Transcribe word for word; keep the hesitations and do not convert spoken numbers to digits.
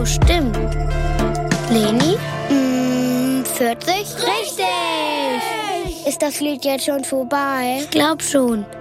so, stimmt. Leni? Mm, vierzig? Richtig! Ist das Lied jetzt schon vorbei? Ich glaub schon.